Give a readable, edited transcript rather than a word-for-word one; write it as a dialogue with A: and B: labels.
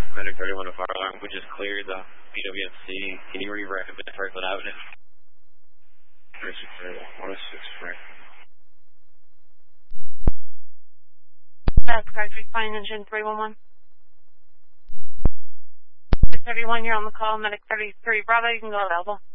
A: Medic 31 to fire alarm. We just cleared the BWFC. Can you re-recommend Franklin Avenue? 106
B: That's correct. Fine, engine 311. 31, you're on the call. Medic 33 Bravo, you can go available.